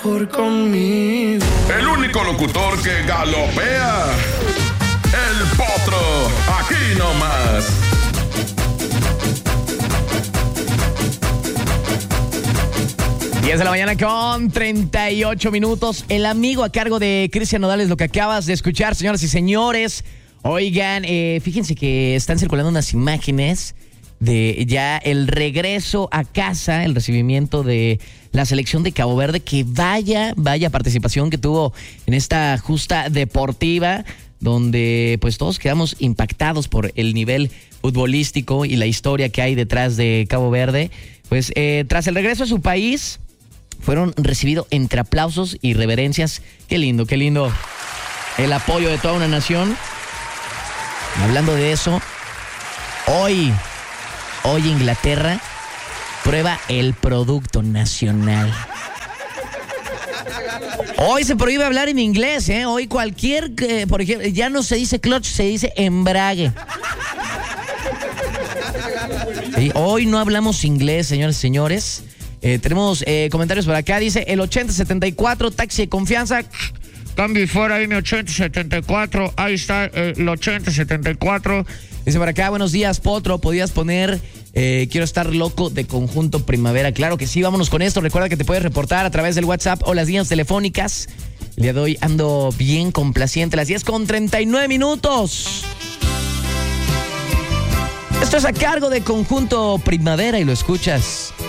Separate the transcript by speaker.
Speaker 1: Por conmigo.
Speaker 2: El único locutor que galopea. El Potro. Aquí nomás.
Speaker 3: Diez de la mañana con 38 minutos. El amigo a cargo de Cristian Nodal es lo que acabas de escuchar, señoras y señores. Oigan, fíjense que están circulando unas imágenes de ya el regreso a casa, el recibimiento de la selección de Cabo Verde, que vaya participación que tuvo en esta justa deportiva, donde pues todos quedamos impactados por el nivel futbolístico y la historia que hay detrás de Cabo Verde. Pues tras el regreso a su país, fueron recibidos entre aplausos y reverencias. Qué lindo el apoyo de toda una nación. Hablando de eso, hoy Inglaterra prueba el producto nacional. Hoy se prohíbe hablar en inglés, ¿eh? Hoy cualquier, por ejemplo, ya no se dice clutch, se dice embrague. Sí, hoy no hablamos inglés, señores y señores. Tenemos comentarios por acá. Dice el 8074, taxi de confianza. Cambio y fuera, ahí mi 8074. Ahí está el 8074. Dice por acá, buenos días, Potro. Podías poner Quiero estar loco de Conjunto Primavera. Claro que sí, vámonos con esto. Recuerda que te puedes reportar a través del WhatsApp o las líneas telefónicas. El día de hoy ando bien complaciente. Las 10:39 minutos. Esto es a cargo de Conjunto Primavera y lo escuchas